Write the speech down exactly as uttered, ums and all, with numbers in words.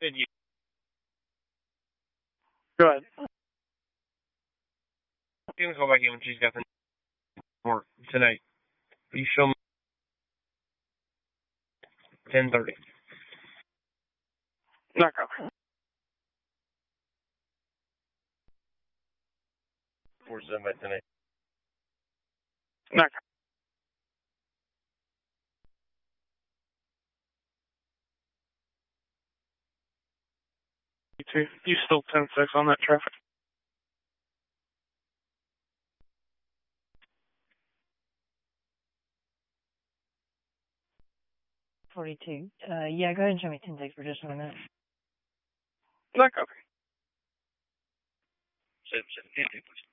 Did you? Go ahead. You can call back in when she's got the work tonight. Will you show me ten thirty? Not copy. Four seven by tonight. Not copy. You, you still ten six on that traffic. forty-two. Uh, yeah, go ahead and show me ten six for just one minute. Not copy. Seven seven ten, please.